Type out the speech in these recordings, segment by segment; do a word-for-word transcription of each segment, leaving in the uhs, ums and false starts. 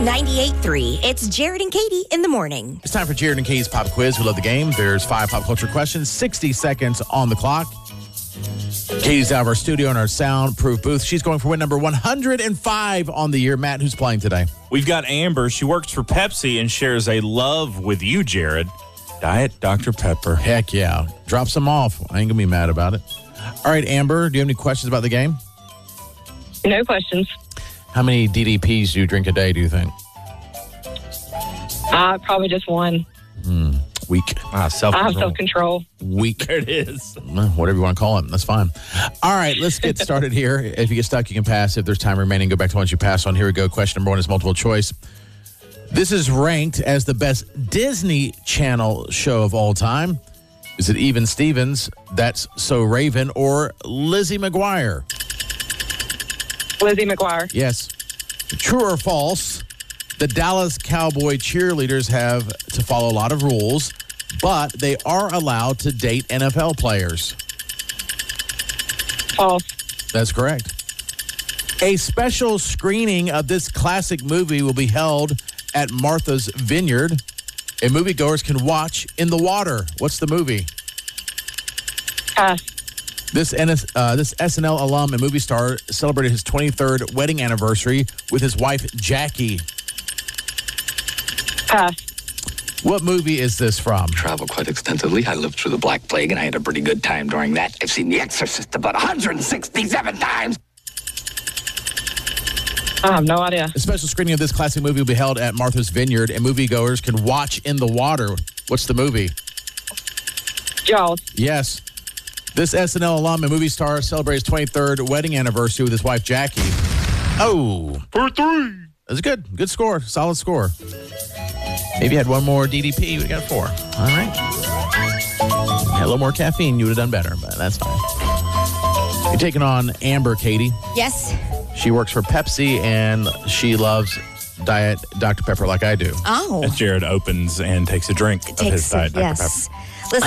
ninety-eight point three. It's Jared and Katie in the morning. It's time for Jared and Katie's Pop Quiz. We love the game. There's five pop culture questions, sixty seconds on the clock. Katie's out of our studio in our soundproof booth. She's going for win number one hundred five on the year. Matt, who's playing today? We've got Amber. She works for Pepsi and shares a love with you, Jared. Diet Doctor Pepper. Heck yeah. Drop some off. I ain't going to be mad about it. All right, Amber, do you have any questions about the game? No questions. How many D D Ps do you drink a day, do you think? Uh, probably just one. Mm, weak. Ah, self-control. I have self-control. Weak. There it is. Whatever you want to call it. That's fine. All right, let's get started here. If you get stuck, you can pass. If there's time remaining, go back to once you pass on. Here we go. Question number one is multiple choice. This is ranked as the best Disney Channel show of all time. Is it Even Stevens, That's So Raven, or Lizzie McGuire? Lizzie McGuire. Yes. True or false? The Dallas Cowboy cheerleaders have to follow a lot of rules, but they are allowed to date N F L players. False. That's correct. A special screening of this classic movie will be held at Martha's Vineyard. And moviegoers can watch in the water. What's the movie? Pass. This N S, uh, this S N L alum and movie star celebrated his twenty-third wedding anniversary with his wife, Jackie. Pass. What movie is this from? Traveled quite extensively. I lived through the Black Plague, and I had a pretty good time during that. I've seen The Exorcist about one hundred sixty-seven times. I have no idea. A special screening of this classic movie will be held at Martha's Vineyard, and moviegoers can watch in the water. What's the movie? Jaws. Yes. This S N L alum and movie star celebrates his twenty-third wedding anniversary with his wife, Jackie. Oh. For three. That's good. Good score. Solid score. Maybe you had one more D D P. We got four. All right. Had a little more caffeine. You would have done better, but that's fine. You're taking on Amber, Katie. Yes. She works for Pepsi, and she loves Diet Doctor Pepper like I do. Oh. As Jared opens and takes a drink of his Takes Diet it, Doctor yes. Listen,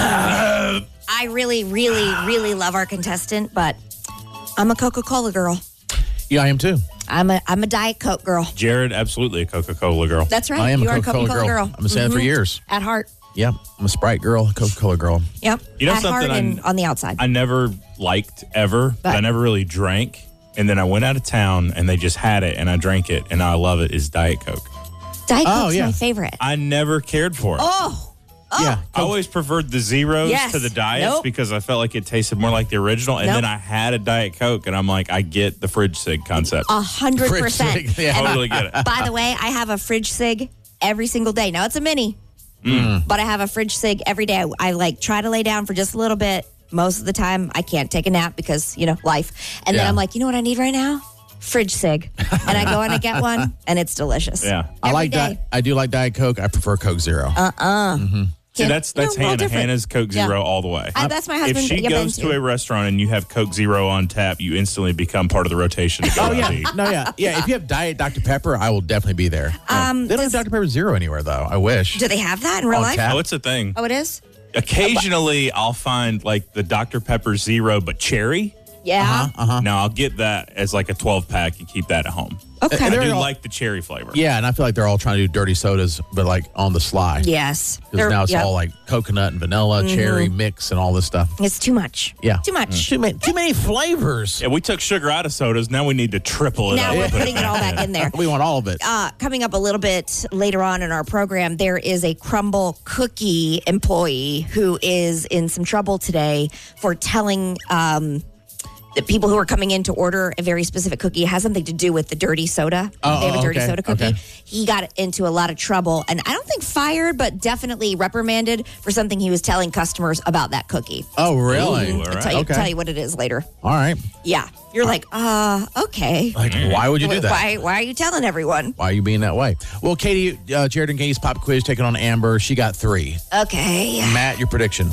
I really, really, really love our contestant, but I'm a Coca-Cola girl. Yeah, I am too. I'm a I'm a Diet Coke girl. Pepper. Jared, absolutely a Coca-Cola girl. That's right. I am you a are Coca-Cola, Coca-Cola girl. girl. I've been saying it for Mhm. years. At heart. Yep. I'm a Sprite girl, a Coca-Cola girl. Yep. You know At heart something and I- on the outside. I never liked ever, but, But- I never really drank. And then I went out of town and they just had it and I drank it and I love it is Diet Coke. Diet Oh, Coke's yeah. my favorite. I never cared for it. Oh. Oh. Yeah. I always preferred the zeros Yes. to the diets Nope. because I felt like it tasted more like the original. And Nope. then I had a Diet Coke and I'm like, I get the fridge sig concept. A hundred Fridge percent. sig, yeah. And Totally get it. by the way, I have a fridge sig every single day. Now it's a mini, but I have a fridge sig every day. I, I like try to lay down for just a little bit. Most of the time, I can't take a nap because you know life. And then Yeah. I'm like, you know what I need right now? Fridge sig. And I go and I get one, and it's delicious. Yeah. I Every like day. Di- I do like Diet Coke. I prefer Coke Zero. Uh-uh. See, Can't- that's you know, that's we're all Hannah. different. Hannah's Coke Yeah. Zero all the way. I- that's my If husband. she Yep, goes and to you. a restaurant and you have Coke Zero on tap, you instantly become part of the rotation to go Oh, out yeah. to eat. No, yeah. Yeah, if you have Diet Doctor Pepper, I will definitely be there. Um, They don't have does- Doctor Pepper Zero anywhere, though. I wish. Do they have that in real On life? tap. Oh, it's a thing. Oh, it is? Occasionally, I'll find like the Doctor Pepper Zero, but cherry. Yeah. Uh-huh. Now I'll get that as like a twelve pack and keep that at home. Okay. And I they're do all- like the cherry flavor. Yeah, and I feel like they're all trying to do dirty sodas, but like on the sly. Yes. Because They're- now it's yep. all like coconut and vanilla, cherry mix, and all this stuff. It's too much. Yeah. Too much. Too many, too many flavors. Yeah, we took sugar out of sodas. Now we need to triple it Now up. we're and put putting it all back in there. We want all of it. Uh, coming up a little bit later on in our program, there is a Crumble Cookie employee who is in some trouble today for telling um, the people who are coming in to order a very specific cookie. It has something to do with the dirty soda. Oh, they have a oh, dirty okay, soda cookie. okay. He got into a lot of trouble, and I don't think fired, but definitely reprimanded for something he was telling customers about that cookie. Oh, really? Ooh, all I'll right. tell you, Okay. tell you what it is later. All right. Yeah. You're like, uh, okay. Like, why would you do that? Why, why are you telling everyone? Why are you being that way? Well, Katie, uh, Jared and Katie's pop quiz taking on Amber. She got three. Okay. Matt, your prediction.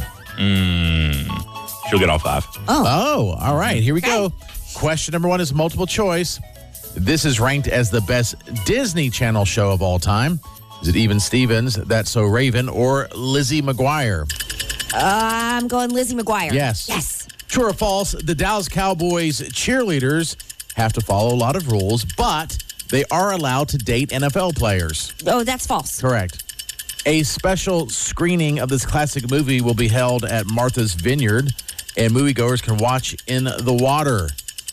She'll get all five. Oh, all right. Here we go. Question number one is multiple choice. This is ranked as the best Disney Channel show of all time. Is it Even Stevens, That's So Raven, or Lizzie McGuire? I'm going Lizzie McGuire. Yes. Yes. True or false, the Dallas Cowboys cheerleaders have to follow a lot of rules, but They are allowed to date N F L players. Oh, that's false. Correct. A special screening of this classic movie will be held at Martha's Vineyard, and moviegoers can watch in the water.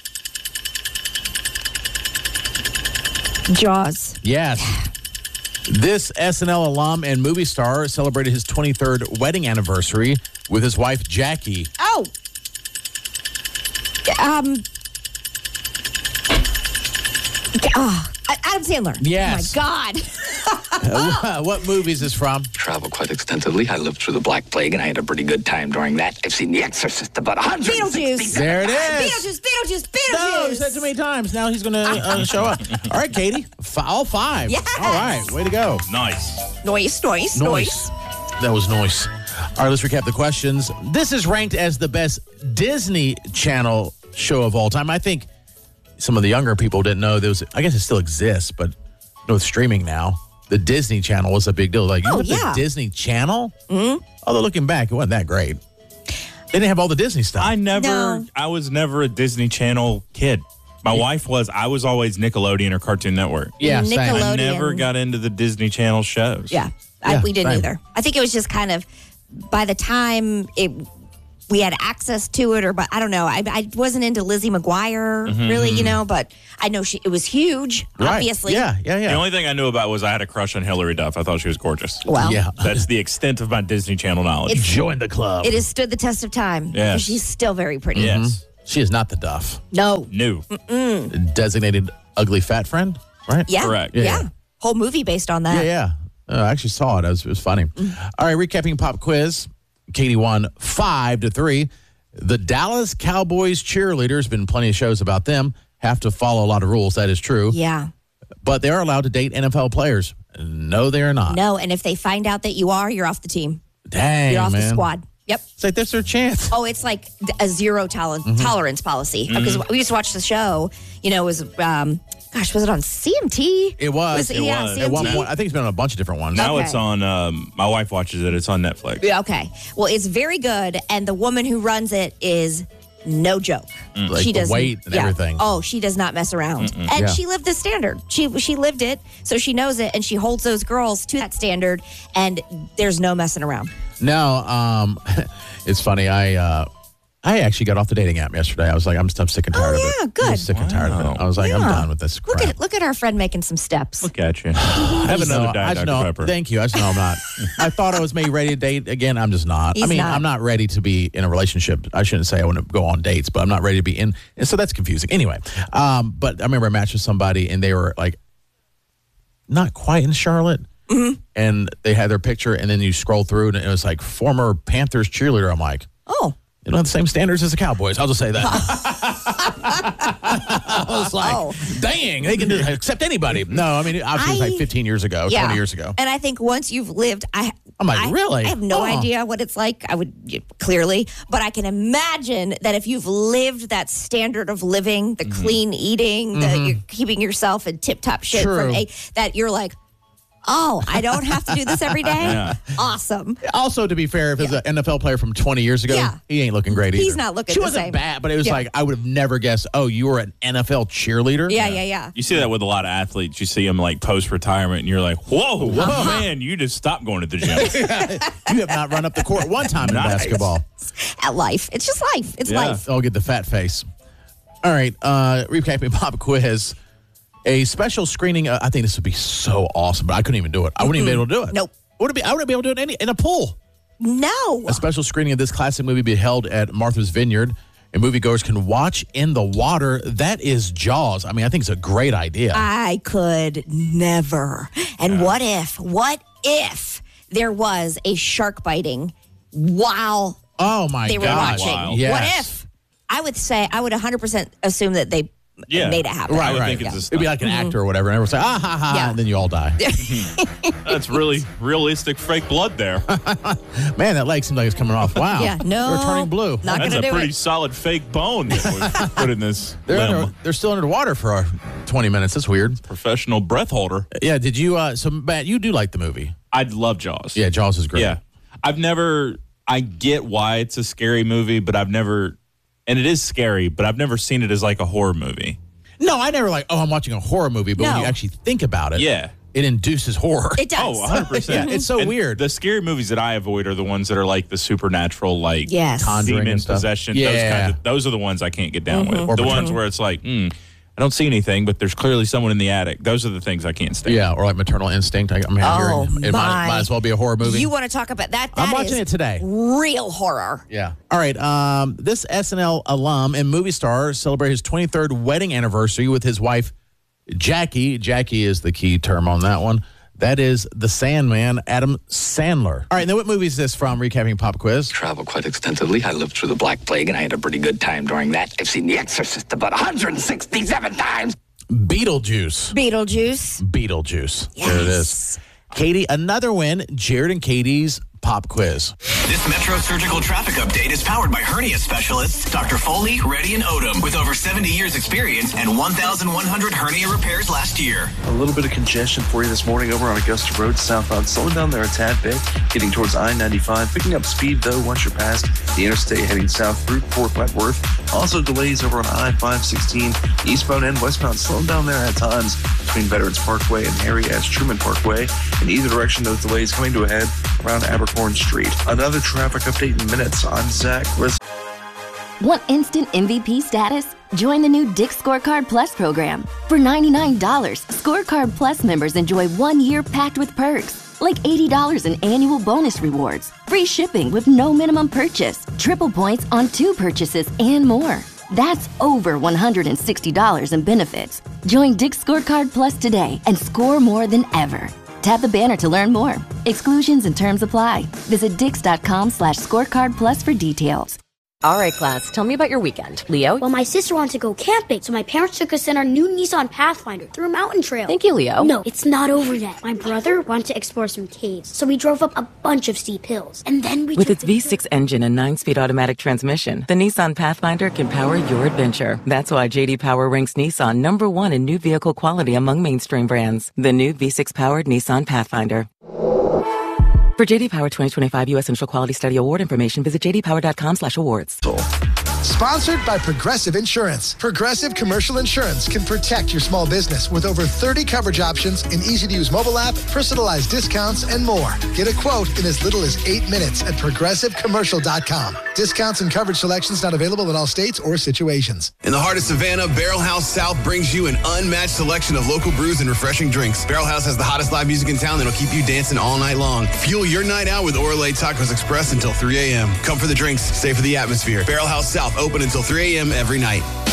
Jaws. Yes. This S N L alum and movie star celebrated his twenty-third wedding anniversary with his wife, Jackie. Oh. Um. Oh, Adam Sandler. Yes. Oh, my God. Uh, what movie is this from? Traveled quite extensively. I lived through the Black Plague, and I had a pretty good time during that. I've seen The Exorcist about one hundred sixty. There it is. Beetlejuice, Beetlejuice, Beetlejuice. No, you said it too many times. Now he's going to uh, show up. All right, Katie. F- all five. Yes. All right. Way to go. Nice. Noise, noise, noise. That was noise. All right, let's recap the questions. This is ranked as the best Disney Channel show of all time. I think some of the younger people didn't know there was, I guess it still exists, but you know, with streaming now, the Disney Channel was a big deal. Like, you Oh, know, yeah. the Disney Channel? Mm-hmm. Although looking back, it wasn't that great. They didn't have all the Disney stuff. I never, No. I was never a Disney Channel kid. My wife was. I was always Nickelodeon or Cartoon Network. yeah, same. Nickelodeon. I never got into the Disney Channel shows. Yeah, I, Yeah, we didn't same. either. I think it was just kind of by the time it we had access to it, or but I don't know. I, I wasn't into Lizzie McGuire really, you know, but I know she it was huge. Right. Obviously, Yeah, yeah, The yeah. only thing I knew about was I had a crush on Hilary Duff. I thought she was gorgeous. Well, yeah. That's the extent of my Disney Channel knowledge. It's- Join the club. it has stood the test of time. Yes. She's still very pretty. Yes. She is not the Duff. No. New. Designated ugly fat friend, right? Yeah. Correct. Yeah. Yeah. Whole movie based on that. Yeah, yeah. Uh, I actually saw it. It was, it was funny. All right, recapping pop quiz. Katie won five to three. The Dallas Cowboys cheerleaders, been plenty of shows about them, have to follow a lot of rules. That is true. Yeah. But they are allowed to date N F L players. No, they are not. No, and if they find out that you are, you're off the team. Dang, You're off man. the squad. Yep. It's like that's their chance. Oh, it's like a zero tolerance Mm-hmm. tolerance policy. Because we used to watch the show. You know, it was um, gosh, was it on C M T? It was. It yeah, was. C At M T. one point, I think it's been on a bunch of different ones. Now Okay. it's on, um, my wife watches it. It's on Netflix. Yeah, okay. Well, it's very good, and the woman who runs it is no joke. Like the weight and yeah. everything. Oh, she does not mess around, and Yeah. she lived the standard. She she lived it, so she knows it, and she holds those girls to that standard. And there's no messing around. No, um, it's funny. I uh, I actually got off the dating app yesterday. I was like, I'm, I'm sick and tired Oh, of it. yeah, good. I'm sick and tired of Wow. it. I was like, I'm Yeah. done with this crap. Look at look at our friend making some steps. Look at you. Have another No, I Diet just Doctor know, Pepper. Thank you. I just know I'm not. I thought I was maybe ready to date again. I'm just not. I He's mean, not. I'm not ready to be in a relationship. I shouldn't say I want to go on dates, but I'm not ready to be in. And so that's confusing. Anyway, um, but I remember I matched with somebody and they were like, not quite in Charlotte. Mm-hmm. And they had their picture, and then you scroll through, and it was like former Panthers cheerleader. I'm like, Oh, you don't have the same standards as the Cowboys. I'll just say that. I was like, Oh. dang, they can do, accept anybody. No, I mean, obviously, it was I- like fifteen years ago, yeah. twenty years ago. And I think once you've lived, I I'm like, I- really? I have no Oh. idea what it's like. I would clearly, but I can imagine that if you've lived that standard of living, the Mm-hmm. clean eating, the you're keeping yourself in tip top shape, True. from a, that you're like, oh, I don't have to do this every day. Yeah. Awesome. Also, to be fair, if it's an N F L player from twenty years ago, Yeah. he ain't looking great either. He's not looking She the wasn't same. bad, but it was Yeah. like, I would have never guessed, oh, you were an N F L cheerleader? Yeah, yeah, yeah. You see that with a lot of athletes. You see them like post retirement, and you're like, "Whoa, whoa, man! You just stopped going to the gym." You have not run up the court one time in Nice. basketball. At life, it's just life. It's Yeah. life. I'll get the fat face. All right, uh, recapping pop quiz. A special screening. Uh, I think this would be so awesome, but I couldn't even do it. I wouldn't even be able to do it. Nope. Would it be? I wouldn't be able to do it any, in a pool. No. A special screening of this classic movie will be held at Martha's Vineyard, and moviegoers can watch in the water. That is Jaws. I mean, I think it's a great idea. I could never. And what if, what if there was a shark biting while oh my they were gosh! watching? Wow. Yes. What if? I would say, I would one hundred percent assume that they Yeah. made it happen. Right, I would right. think it's a It'd be like an actor or whatever, and everyone's like, ah ha ha, Yeah. and then you all die. That's really realistic fake blood there. Man, that leg seems like it's coming off. Wow. Yeah, no. They're turning blue. Not That's gonna a do pretty it. solid fake bone that was put in this They're, limb. under, they're still under the water for uh, twenty minutes. That's weird. Professional breath holder. Yeah, did you, uh, so Matt, you do like the movie. I love Jaws. Yeah, Jaws is great. Yeah. I've never, I get why it's a scary movie, but I've never, and it is scary, but I've never seen it as like a horror movie. No, I never like, oh, I'm watching a horror movie, but when No. you actually think about it, Yeah. it induces horror. It does. Oh, one hundred percent. Yeah, it's so And weird. The scary movies that I avoid are the ones that are like the supernatural, like Yes. Conjuring demon and stuff. possession. Yeah. Those, kinds of, those are the ones I can't get down with. Or The pretend- ones where it's like, hmm, I don't see anything, but there's clearly someone in the attic. Those are the things I can't stand. Yeah, or like Maternal Instinct. I, I'm Oh, hearing it might, my. might as well be a horror movie. You want to talk about that? I'm That watching is it today. Real horror. Yeah. All right. Um, this S N L alum and movie star celebrated his twenty-third wedding anniversary with his wife, Jackie. Jackie is the key term on that one. That is the Sandman, Adam Sandler. All right. Now, what movie is this from? Recapping pop quiz. Traveled quite extensively. I lived through the Black Plague, and I had a pretty good time during that. I've seen The Exorcist about one hundred sixty-seven times. Beetlejuice. Beetlejuice. Beetlejuice. There it is. Katie, another win. Jared and Katie's pop quiz. This Metro Surgical Traffic Update is powered by hernia specialists Doctor Foley, Reddy, and Odom with over seventy years experience and one thousand one hundred hernia repairs last year. A little bit of congestion for you this morning over on Augusta Road southbound. Slowing down there a tad bit, getting towards I ninety-five. Picking up speed, though, once you're past the interstate heading south through Fort Wentworth. Also delays over on I five sixteen, eastbound and westbound. Slowing down there at times between Veterans Parkway and Harry S. Truman Parkway. In either direction, those delays coming to a head around Abercorn Street. Another traffic update in minutes. I'm Zach. Listen. Want instant M V P status? Join the new Dick's Scorecard Plus program. For ninety-nine dollars, Scorecard Plus members enjoy one year packed with perks, like eighty dollars in annual bonus rewards, free shipping with no minimum purchase, triple points on two purchases, and more. That's over one hundred sixty dollars in benefits. Join Dick's Scorecard Plus today and score more than ever. Tap the banner to learn more. Exclusions and terms apply. Visit dix.com slash scorecard plus for details. All right, class, tell me about your weekend. Leo? Well, my sister wanted to go camping, so my parents took us in our new Nissan Pathfinder through a mountain trail. Thank you, Leo. No, it's not over yet. My brother wanted to explore some caves, so we drove up a bunch of steep hills. And then we With took its the V six engine and nine-speed automatic transmission, the Nissan Pathfinder can power your adventure. That's why J D Power ranks Nissan number one in new vehicle quality among mainstream brands. The new V six-powered Nissan Pathfinder. For J D Power twenty twenty-five U S Central Quality Study Award information, visit j d power dot com slash awards. Sponsored by Progressive Insurance. Progressive Commercial Insurance can protect your small business with over thirty coverage options, an easy-to-use mobile app, personalized discounts, and more. Get a quote in as little as eight minutes at progressive commercial dot com. Discounts and coverage selections not available in all states or situations. In the heart of Savannah, Barrel House South brings you an unmatched selection of local brews and refreshing drinks. Barrel House has the hottest live music in town that'll keep you dancing all night long. Fuel your night out with Orale Tacos Express until three a.m. Come for the drinks, stay for the atmosphere. Barrel House South, open until three a.m. every night.